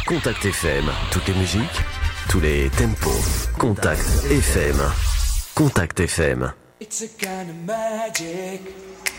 Contact FM, toutes les musiques, tous les tempos. Contact FM. Contact FM. It's a kind of magic.